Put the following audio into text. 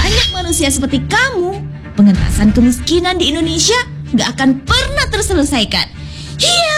banyak manusia seperti kamu, pengentasan kemiskinan di Indonesia nggak akan pernah terselesaikan. Iya.